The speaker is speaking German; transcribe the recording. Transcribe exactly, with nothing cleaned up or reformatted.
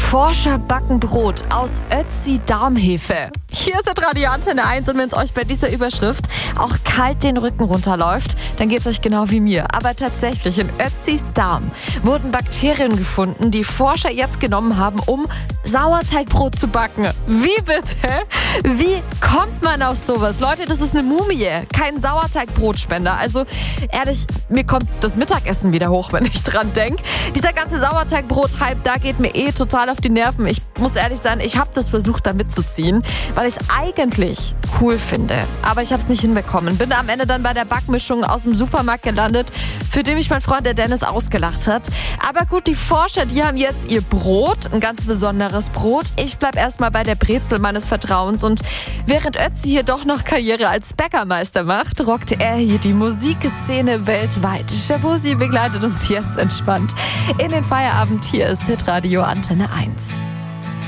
Forscher backen Brot aus Ötzi-Darmhefe. Hier ist Radio Antenne eins und wenn es euch bei dieser Überschrift auch kalt den Rücken runterläuft, dann geht es euch genau wie mir. Aber tatsächlich, in Ötzis Darm wurden Bakterien gefunden, die Forscher jetzt genommen haben, um Sauerteigbrot zu backen. Wie bitte? Wie kommt man auf sowas? Leute, das ist eine Mumie, kein Sauerteigbrotspender. Also ehrlich, mir kommt das Mittagessen wieder hoch, wenn ich dran denke. Dieser ganze Sauerteigbrot-Hype, da geht mir eh total auf die Nerven. Ich muss ehrlich sein, ich habe das versucht, da mitzuziehen, weil ich es eigentlich cool finde. Aber ich habe es nicht hinbekommen. Bin am Ende dann bei der Backmischung aus dem Supermarkt gelandet, für die mich mein Freund der Dennis ausgelacht hat. Aber gut, die Forscher, die haben jetzt ihr Brot, ein ganz besonderes Brot. Ich bleib erstmal bei der Brezel meines Vertrauens und während Ötzi hier doch noch Karriere als Bäckermeister macht, rockt er hier die Musikszene weltweit. Shabozi begleitet uns jetzt entspannt in den Feierabend. Hier ist Hitradio Antenne eins.